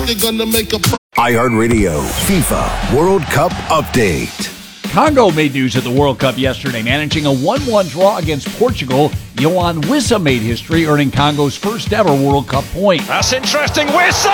They're gonna make a iHeartRadio FIFA World Cup update. Congo made news at the World Cup yesterday, managing a 1-1 draw against Portugal. Yohan Wissa made history, earning Congo's first ever World Cup point. That's interesting. Wissa!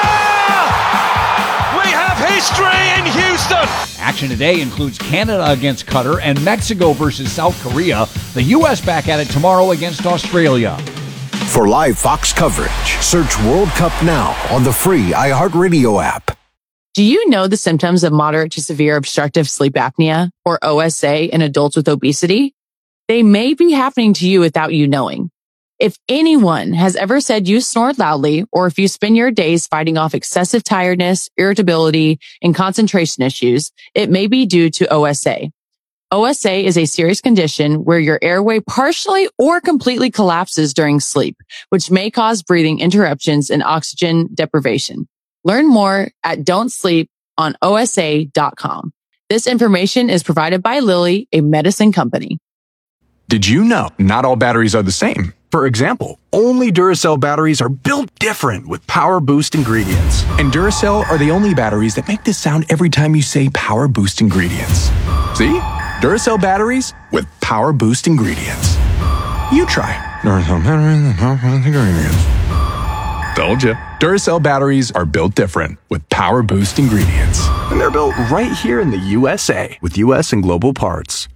We have history in Houston. Action today includes Canada against Qatar and Mexico versus South Korea. The U.S. back at it tomorrow against Australia. For live Fox coverage, search World Cup now on the free iHeartRadio app. Do you know the symptoms of moderate to severe obstructive sleep apnea, or OSA, in adults with obesity? They may be happening to you without you knowing. If anyone has ever said you snore loudly, or if you spend your days fighting off excessive tiredness, irritability, and concentration issues, it may be due to OSA. OSA is a serious condition where your airway partially or completely collapses during sleep, which may cause breathing interruptions and oxygen deprivation. Learn more at don'tsleeponosa.com. This information is provided by Lilly, a medicine company. Did you know not all batteries are the same? For example, only Duracell batteries are built different with Power Boost ingredients. And Duracell are the only batteries that make this sound every time you say Power Boost ingredients. See? Duracell batteries with Power Boost ingredients. You try Duracell batteries with Power Boost ingredients. Told you. Duracell batteries are built different with Power Boost ingredients. And they're built right here in the USA with US and global parts.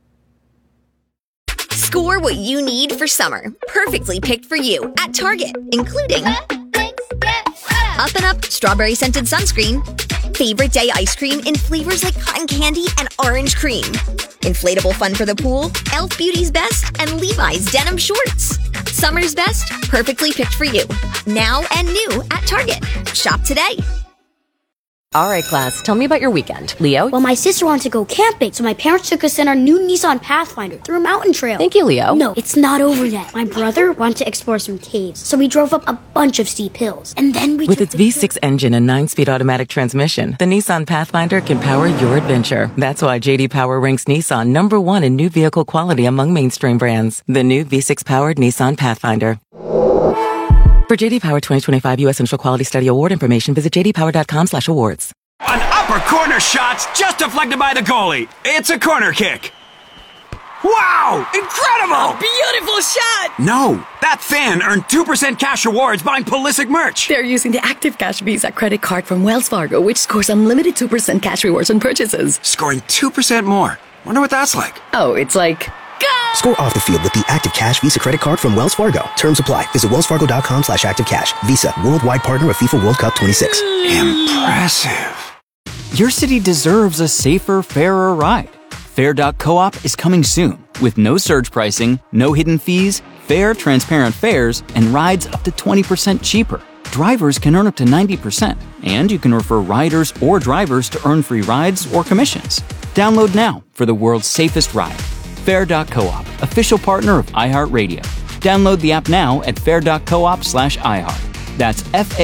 Score what you need for summer. Perfectly picked for you at Target, including Up and Up strawberry scented sunscreen, favorite day ice cream in flavors like cotton candy and orange cream, inflatable fun for the pool, Elf Beauty's Best, and Levi's denim shorts. Summer's best, perfectly picked for you. Now and new at Target. Shop today. All right, class, tell me about your weekend. Leo? Well, my sister wanted to go camping, so my parents took us in our new Nissan Pathfinder through a mountain trail. Thank you, Leo. No, it's not over yet. My brother wanted to explore some caves, so we drove up a bunch of steep hills. And then we With its V6 engine and 9-speed automatic transmission, the Nissan Pathfinder can power your adventure. That's why J.D. Power ranks Nissan #1 in new vehicle quality among mainstream brands. The new V6-powered Nissan Pathfinder. For J.D. Power 2025 U.S. Central Quality Study Award information, visit jdpower.com/awards. An upper corner shot's just deflected by the goalie. It's a corner kick. Wow! Incredible! A beautiful shot! No, that fan earned 2% cash rewards buying Pulisic merch. They're using the Active Cash Visa credit card from Wells Fargo, which scores unlimited 2% cash rewards on purchases. Scoring 2% more. Wonder what that's like. Oh, it's like... Score off the field with the Active Cash Visa credit card from Wells Fargo. Terms apply. Visit wellsfargo.com/activecash. Visa, worldwide partner of FIFA World Cup 26. Impressive. Your city deserves a safer, fairer ride. Fair.coop is coming soon with no surge pricing, no hidden fees, fair, transparent fares, and rides up to 20% cheaper. Drivers can earn up to 90%, and you can refer riders or drivers to earn free rides or commissions. Download now for the world's safest ride. Fair.coop, official partner of iHeartRadio. Download the app now at fair.coop/iHeart. That's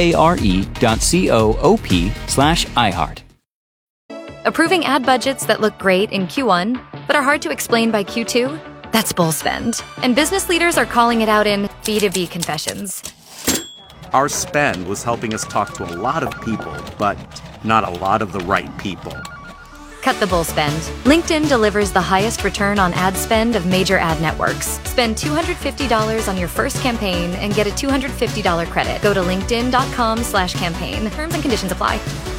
FARE.coop/iHeart. Approving ad budgets that look great in Q1, but are hard to explain by Q2? That's bull spend. And business leaders are calling it out in B2B confessions. Our spend was helping us talk to a lot of people, but not a lot of the right people. Cut the bull spend. LinkedIn delivers the highest return on ad spend of major ad networks. Spend $250 on your first campaign and get a $250 credit. Go to linkedin.com/campaign. Terms and conditions apply.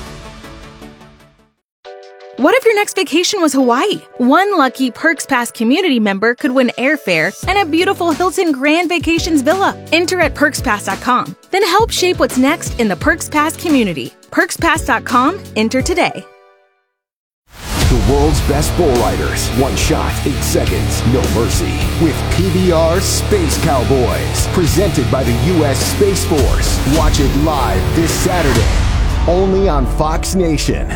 What if your next vacation was Hawaii? One lucky Perks Pass community member could win airfare and a beautiful Hilton Grand Vacations villa. Enter at PerksPass.com. Then help shape what's next in the Perks Pass community. PerksPass.com. Enter today. The world's best bull riders. One shot, 8 seconds, no mercy. With PBR Space Cowboys. Presented by the U.S. Space Force. Watch it live this Saturday. Only on Fox Nation.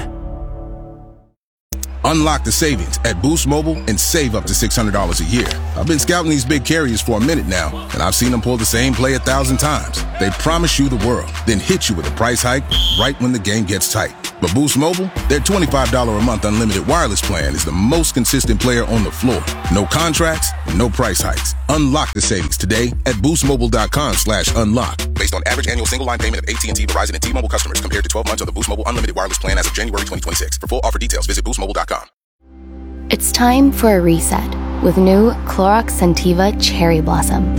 Unlock the savings at Boost Mobile and save up to $600 a year. I've been scouting these big carriers for a minute now, and I've seen them pull the same play 1,000 times. They promise you the world, then hit you with a price hike right when the game gets tight. But Boost Mobile, their $25 a month unlimited wireless plan is the most consistent player on the floor. No contracts, no price hikes. Unlock the savings today at boostmobile.com/unlock. Based on average annual single line payment of AT&T, Verizon, and T-Mobile customers compared to 12 months of the Boost Mobile Unlimited Wireless Plan as of January 2026. For full offer details, visit boostmobile.com. It's time for a reset with new Clorox Scentiva Cherry Blossom.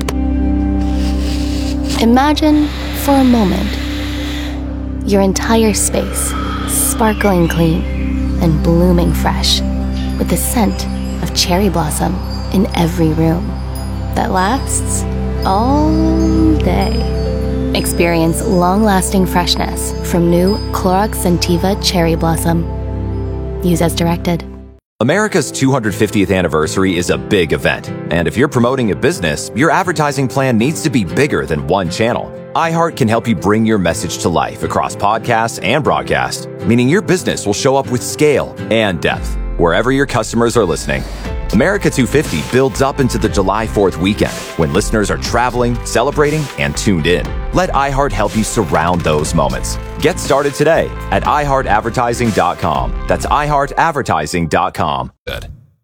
Imagine, for a moment, your entire space sparkling clean and blooming fresh with the scent of cherry blossom in every room that lasts all day. Experience long-lasting freshness from new Clorox Scentiva Cherry Blossom. Use as directed. America's 250th anniversary is a big event, and if you're promoting a business, your advertising plan needs to be bigger than one channel. iHeart can help you bring your message to life across podcasts and broadcast, meaning your business will show up with scale and depth wherever your customers are listening. America 250 builds up into the July 4th weekend when listeners are traveling, celebrating, and tuned in. Let iHeart help you surround those moments. Get started today at iHeartAdvertising.com. That's iHeartAdvertising.com. Good.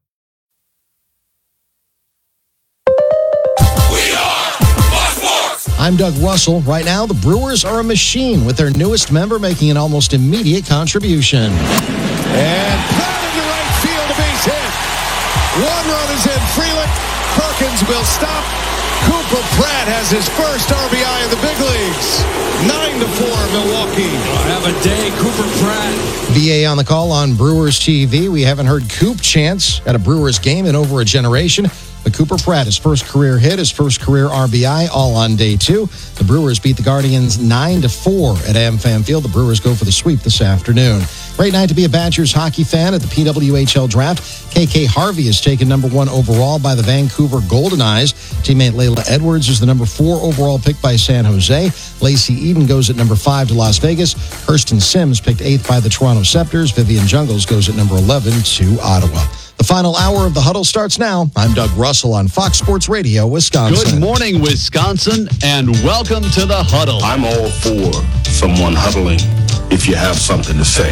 I'm Doug Russell. Right now, the Brewers are a machine with their newest member making an almost immediate contribution. And put into right field, a base hit. One run is in. Freeland. Perkins will stop. Cooper Pratt has his first RBI in the big leagues. 9-4 Milwaukee. Have a day, Cooper Pratt. VA on the call on Brewers TV. We haven't heard Coop chants at a Brewers game in over a generation. But Cooper Pratt, his first career hit, his first career RBI, all on day 2. The Brewers beat the Guardians 9-4 at AmFam Field. The Brewers go for the sweep this afternoon. Great night to be a Badgers hockey fan at the PWHL Draft. KK Harvey is taken number 1 overall by the Vancouver Golden Eyes. Teammate Layla Edwards is the number 4 overall pick by San Jose. Lacey Eden goes at number 5 to Las Vegas. Kirsten Sims picked 8th by the Toronto Scepters. Vivian Jungles goes at number 11 to Ottawa. The final hour of the huddle starts now. I'm Doug Russell on Fox Sports Radio, Wisconsin. Good morning, Wisconsin, and welcome to the huddle. I'm all for someone huddling if you have something to say.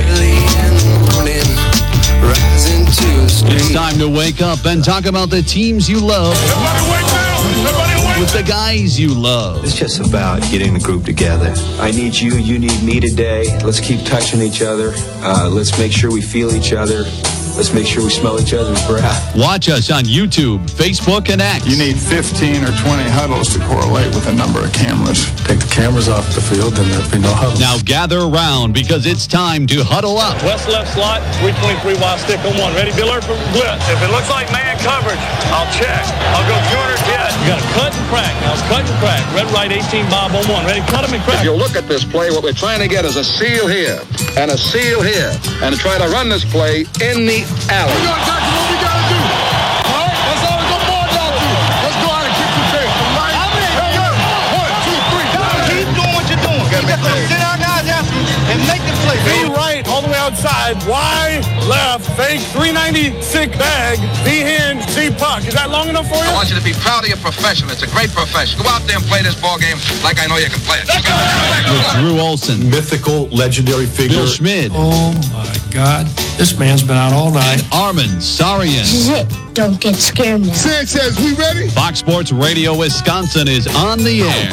It's time to wake up and talk about the teams you love. Everybody wake up! Everybody wake up! With the guys you love. It's just about getting the group together. I need you, you need me today. Let's keep touching each other. Let's make sure we feel each other. Let's make sure we smell each other's breath. Watch us on YouTube, Facebook, and X. You need 15 or 20 huddles to correlate with a number of cameras. Take the cameras off the field, and there'll be no huddles. Now gather around because it's time to huddle up. West left slot, 323 wide stick on 1. Ready, Biller for blitz. If it looks like man coverage, I'll check. I'll go corner jet. You got to cut and crack. Now it's cut and crack. Red right 18 Bob on 1. Ready, cut him and crack. If you look at this play, what we're trying to get is a seal here and a seal here, and to try to run this play in the alley. We got what we got to do. All right, that's all we're going to do. Let's go out and kick the tape. Right? How many? 1, 2, 3. Keep doing what you're doing. Keep just going to sit our guys after and make the play. V right, all the way outside. Y left, fake 396 bag. V hinge, C puck. Is that long enough for you? I want you to be proud of your profession. It's a great profession. Go out there and play this ball game like I know you can play it. With Drew Olson. Mythical, legendary figure. Bill Schmid. Oh, my God. This man's been out all night. And Armin Sarian. This is it. Don't get scared now. Sanchez, we ready? Fox Sports Radio Wisconsin is on the air.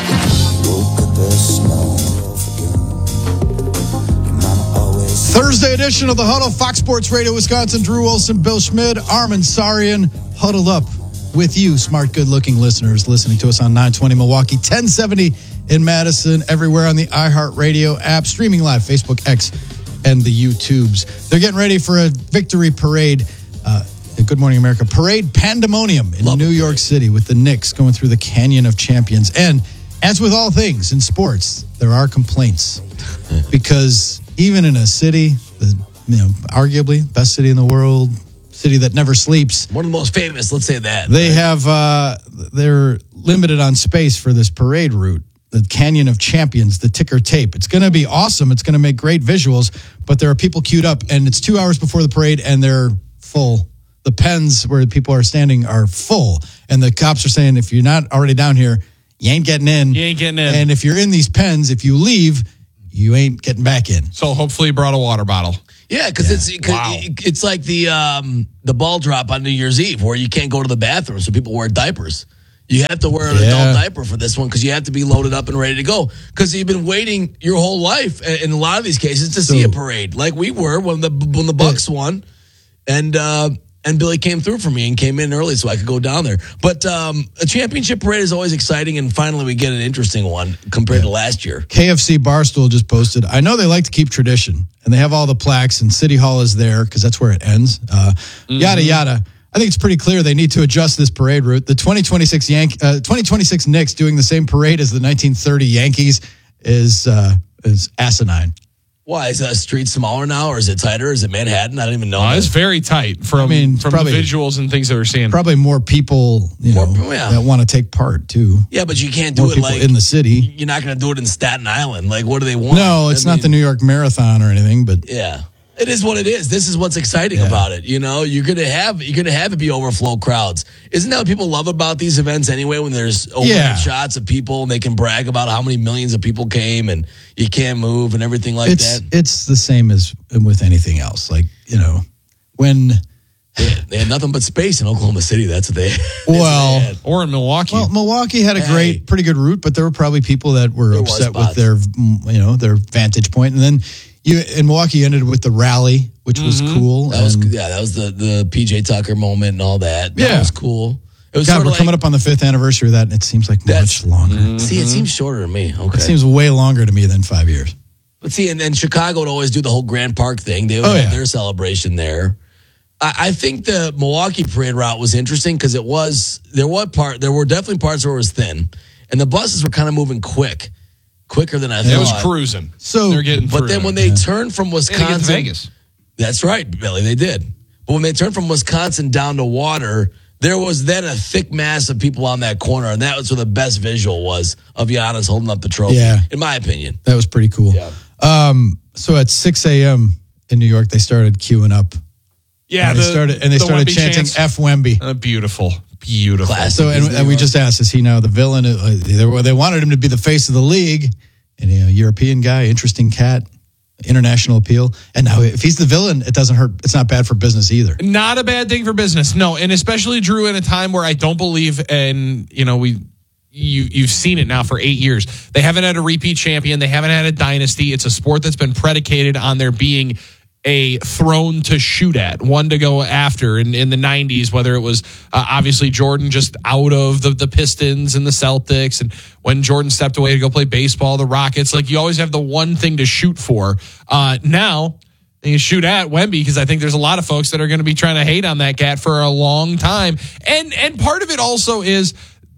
Thursday edition of the Huddle, Fox Sports Radio Wisconsin. Drew Olson, Bill Schmid, Armin Sarian, huddled up with you, smart, good-looking listeners listening to us on 920 Milwaukee, 1070 in Madison, everywhere on the iHeartRadio app, streaming live, Facebook, X, and the YouTubes. They're getting ready for a victory parade. Good Morning America parade pandemonium in New York City with the Knicks going through the Canyon of Champions. And as with all things in sports, there are complaints because even in a city, arguably best city in the world, city that never sleeps, one of the most famous, let's say that. They have they're limited on space for this parade route. The Canyon of Champions, the ticker tape. It's going to be awesome. It's going to make great visuals, but there are people queued up, and it's 2 hours before the parade, and they're full. The pens where people are standing are full, and the cops are saying, if you're not already down here, you ain't getting in. You ain't getting in. And if you're in these pens, if you leave, you ain't getting back in. So hopefully you brought a water bottle. Yeah, because it's like the ball drop on New Year's Eve where you can't go to the bathroom, so people wear diapers. You have to wear an adult diaper for this one because you have to be loaded up and ready to go because you've been waiting your whole life in a lot of these cases to see a parade like we were when the Bucks won, and Billy came through for me and came in early so I could go down there. But a championship parade is always exciting, and finally we get an interesting one compared to last year. KFC Barstool just posted, I know they like to keep tradition, and they have all the plaques, and City Hall is there because that's where it ends. Yada, yada. I think it's pretty clear they need to adjust this parade route. The 2026 Knicks doing the same parade as the 1930 Yankees is asinine. Why? Is that street smaller now, or is it tighter? Is it Manhattan? I don't even know. It's very tight from the visuals and things that we're seeing. Probably more people that want to take part, too. Yeah, but you can't do more it people like in the city. You're not going to do it in Staten Island. Like, what do they want? No, it's not the New York Marathon or anything, but yeah. It is what it is. This is what's exciting about it. You know, you're gonna have it be overflow crowds. Isn't that what people love about these events anyway? When there's overhead shots of people and they can brag about how many millions of people came and you can't move and everything like that. It's the same as with anything else. Like, when they had nothing but space in Oklahoma City. That's what they had. Well, or in Milwaukee. Well, Milwaukee had a pretty good route, but there were probably people that were upset with their vantage point, and then. In Milwaukee, you ended with the rally, which was cool. That was the PJ Tucker moment and all that. That was cool. It was we're coming up on the 5th anniversary of that, and it seems like much longer. See, it seems shorter to me. Okay. It seems way longer to me than 5 years. But see, and Chicago would always do the whole Grand Park thing. They would have their celebration there. I think the Milwaukee parade route was interesting because there were definitely parts where it was thin, and the buses were kind of moving quicker than I thought. It was cruising. So they're getting through. But then when they turned from Wisconsin, they had to get to Vegas. That's right, Billy. They did. But when they turned from Wisconsin down to Water, there was then a thick mass of people on that corner, and that was where the best visual was of Giannis holding up the trophy. Yeah. In my opinion, that was pretty cool. Yeah. So at 6 a.m. in New York, they started queuing up. Yeah, and they started chanting "F Wemby." Beautiful. Classic. So, and we just asked, is he now the villain? They wanted him to be the face of the league, and European guy, interesting cat, international appeal. And now, if he's the villain, it doesn't hurt. It's not bad for business either. Not a bad thing for business, no. And especially Drew in a time where I don't believe, and you've seen it now for 8 years. They haven't had a repeat champion. They haven't had a dynasty. It's a sport that's been predicated on there being a throne to shoot at, one to go after in the 90s, whether it was obviously Jordan just out of the Pistons and the Celtics, and when Jordan stepped away to go play baseball, the Rockets, like you always have the one thing to shoot for. Now you shoot at Wemby because I think there's a lot of folks that are going to be trying to hate on that cat for a long time. And part of it also is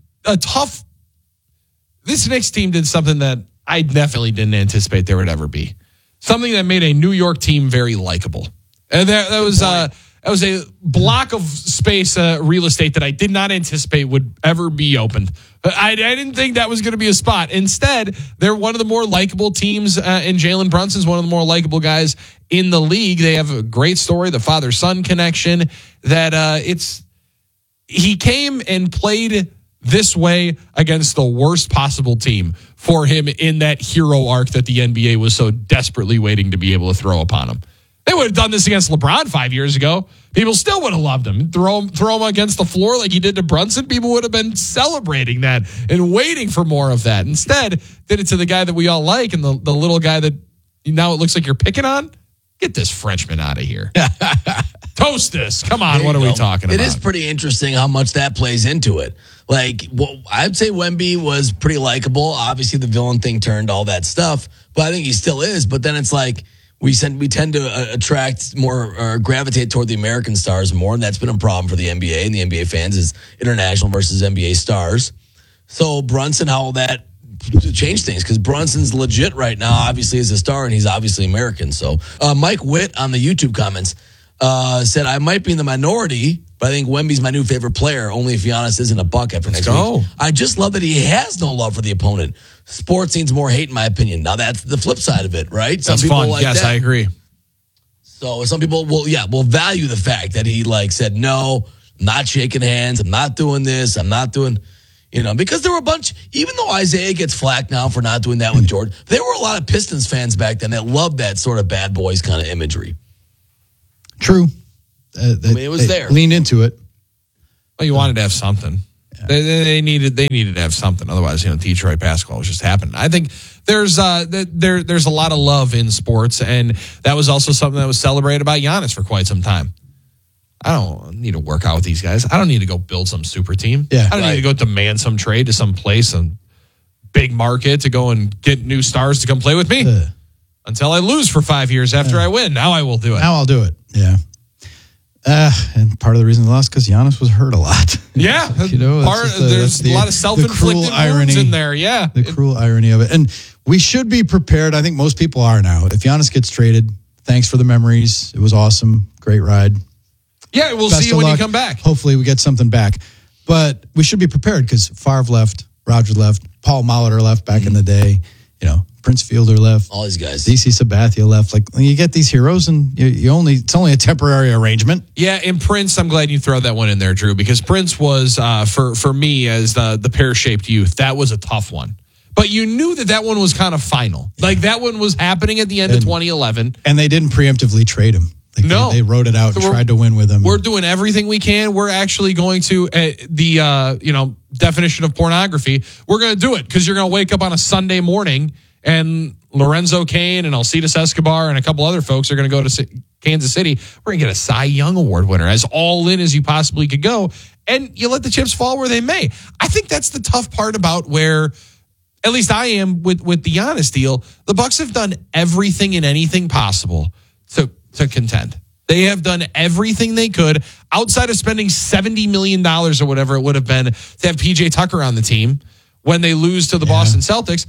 this Knicks team did something that I definitely didn't anticipate there would ever be. Something that made a New York team very likable. And that was a block of space, real estate that I did not anticipate would ever be opened. I didn't think that was going to be a spot. Instead, they're one of the more likable teams, and Jalen Brunson's one of the more likable guys in the league. They have a great story, the father-son connection, that he came and played this way against the worst possible team for him in that hero arc that the NBA was so desperately waiting to be able to throw upon him. They would have done this against LeBron 5 years ago. People still would have loved him. Throw him against the floor like he did to Brunson. People would have been celebrating that and waiting for more of that. Instead, did it to the guy that we all like and the little guy that now it looks like you're picking on. Get this Frenchman out of here. Toast this. Come on, what are we talking about? It is pretty interesting how much that plays into it. Like, I'd say Wemby was pretty likable. Obviously, the villain thing turned all that stuff, but I think he still is. But then it's like we tend to attract more or gravitate toward the American stars more, and that's been a problem for the NBA and the NBA fans is international versus NBA stars. So Brunson, how will that change things? Because Brunson's legit right now, obviously, as a star, and he's obviously American. So Mike Witt on the YouTube comments said, I might be in the minority, but I think Wemby's my new favorite player, only if Giannis isn't a buck after next week. I just love that he has no love for the opponent. Sports needs more hate, in my opinion. Now, that's the flip side of it, right? Some people fun. Like yes, that. I agree. So some people will value the fact that he said, no, I'm not shaking hands. I'm not doing this. I'm not doing... because there were a bunch, even though Isaiah gets flack now for not doing that with Jordan, there were a lot of Pistons fans back then that loved that sort of bad boys kind of imagery. True. It was there. Leaned into it. Well, you wanted to have something. Yeah. They needed to have something. Otherwise, Detroit basketball was just happening. I think there's a lot of love in sports, and that was also something that was celebrated about Giannis for quite some time. I don't need to work out with these guys. I don't need to go build some super team. Yeah, I don't need to go demand some trade to some place, some big market to go and get new stars to come play with me until I lose for 5 years after I win. Now I will do it. Now I'll do it. Yeah. And part of the reason they lost because Giannis was hurt a lot. Yeah. There's a lot of self-inflicted wounds in there. Yeah. The cruel irony of it. And we should be prepared. I think most people are now. If Giannis gets traded, thanks for the memories. It was awesome. Great ride. Yeah, we'll see you when you come back. Hopefully we get something back. But we should be prepared because Favre left, Roger left, Paul Molitor left back in the day. Prince Fielder left. All these guys. DC Sabathia left. Like, you get these heroes and it's only a temporary arrangement. Yeah, and Prince, I'm glad you throw that one in there, Drew, because Prince was, for me, as the pear-shaped youth, that was a tough one. But you knew that one was kind of final. Yeah. Like, that one was happening at the end of 2011. And they didn't preemptively trade him. No. They wrote it out and tried to win with him. We're doing everything we can. We're actually going to, the definition of pornography, we're going to do it because you're going to wake up on a Sunday morning and Lorenzo Cain and Alcides Escobar and a couple other folks are going to go to Kansas City. We're going to get a Cy Young Award winner, as all in as you possibly could go. And you let the chips fall where they may. I think that's the tough part about where, at least I am with the Giannis deal. The Bucks have done everything and anything possible to contend. They have done everything they could outside of spending $70 million or whatever it would have been to have PJ Tucker on the team when they lose to the Boston Celtics.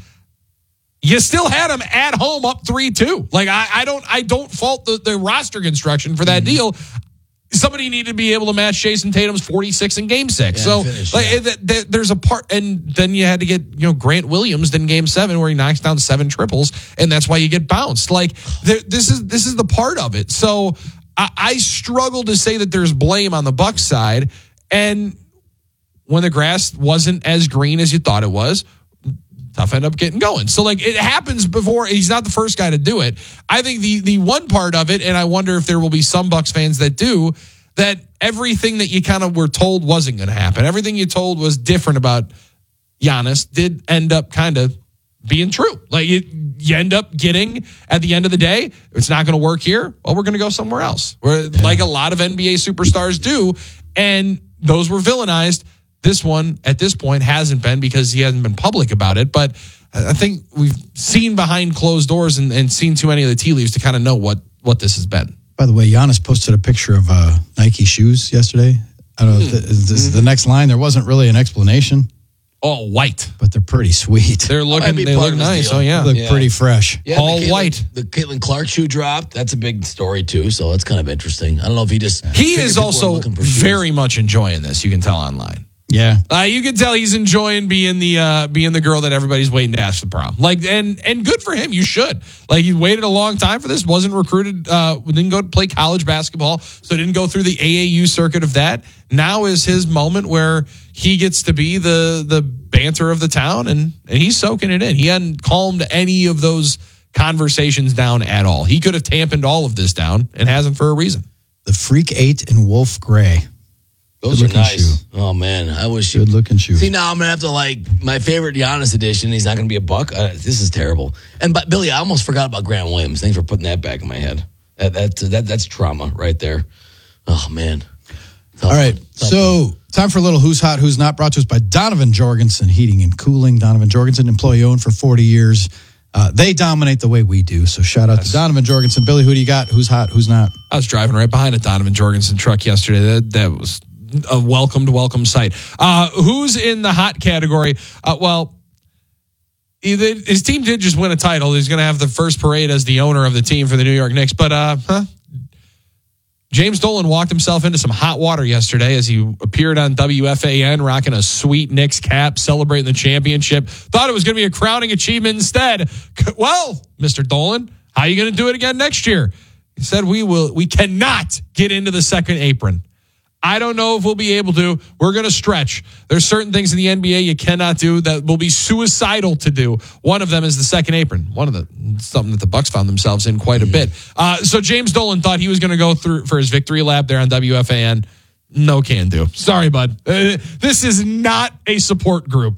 You still had them at home up 3-2. Like, I don't fault the roster construction for that deal. Somebody needed to be able to match Jason Tatum's 46 in Game 6. So there's a part, and then you had to get Grant Williams in Game 7 where he knocks down 7 triples, and that's why you get bounced. Like, this is the part of it. So I struggle to say that there's blame on the Bucks side, and when the grass wasn't as green as you thought it was, tough end up getting going. So, like, it happens before. He's not the first guy to do it. I think the one part of it, and I wonder if there will be some Bucks fans that do, that everything that you kind of were told wasn't going to happen, everything you told was different about Giannis, did end up kind of being true. Like, you end up getting, at the end of the day, it's not going to work here. Well, we're going to go somewhere else. Like a lot of NBA superstars do, and those were villainized. This one, at this point, hasn't been because he hasn't been public about it. But I think we've seen behind closed doors and seen too many of the tea leaves to kind of know what this has been. By the way, Giannis posted a picture of Nike shoes yesterday. I don't know if this is the next line. There wasn't really an explanation. All white. But they're pretty sweet. They look nice. Oh, yeah. They look pretty fresh. Yeah, all white. The Caitlin Clark shoe dropped. That's a big story, too. So it's kind of interesting. I don't know if he just... He is also very much enjoying this. You can tell online. Yeah, you can tell he's enjoying being the girl that everybody's waiting to ask for prom. Like, and good for him. You should. Like, he waited a long time for this. Wasn't recruited. Didn't go to play college basketball, so didn't go through the AAU circuit of that. Now is his moment where he gets to be the banter of the town, and he's soaking it in. He hadn't calmed any of those conversations down at all. He could have tampened all of this down, and hasn't for a reason. The Freak 8 in Wolf Gray. Those are nice. Shoe. Oh, man. I wish good looking shoe. See, now I'm going to have to, like, my favorite Giannis edition. He's not going to be a Buck. This is terrible. But Billy, I almost forgot about Grant Williams. Thanks for putting that back in my head. That's trauma right there. Oh, man. All right. So, time for a little Who's Hot, Who's Not, brought to us by Donovan Jorgensen Heating and Cooling. Donovan Jorgensen, employee owned for 40 years. They dominate the way we do. So shout out to Donovan Jorgensen. Billy, who do you got? Who's hot? Who's not? I was driving right behind a Donovan Jorgensen truck yesterday. That was a welcome sight. Who's in the hot category? His team did just win a title. He's going to have the first parade as the owner of the team for the New York Knicks. But James Dolan walked himself into some hot water yesterday as he appeared on WFAN rocking a sweet Knicks cap, celebrating the championship. Thought it was going to be a crowning achievement instead. Well, Mr. Dolan, how are you going to do it again next year? He said, we cannot get into the second apron. I don't know if we'll be able to. We're going to stretch. There's certain things in the NBA you cannot do that will be suicidal to do. One of them is the second apron. Something that the Bucks found themselves in quite a bit. So James Dolan thought he was going to go through for his victory lap there on WFAN. No can do. Sorry, bud. This is not a support group.